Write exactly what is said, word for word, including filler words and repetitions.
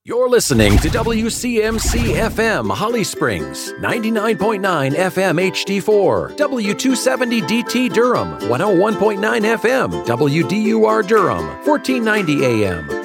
You're listening to W C M C F M Holly Springs, ninety-nine point nine F M H D four, W two seventy D T Durham, one oh one point nine F M, W D U R Durham, fourteen ninety A M,